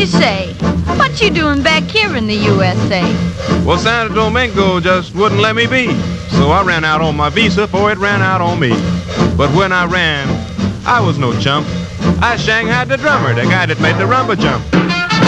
you say? What you doing back here in the USA? Well, Santo Domingo just wouldn't let me be. So I ran out on my visa before it ran out on me. But when I ran, I was no chump. I shanghaied the drummer, the guy that made the rumba jump.